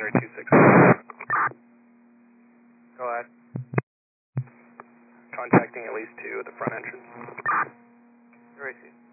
January 26. Go ahead. Contacting at least 2 at the front entrance. Racing.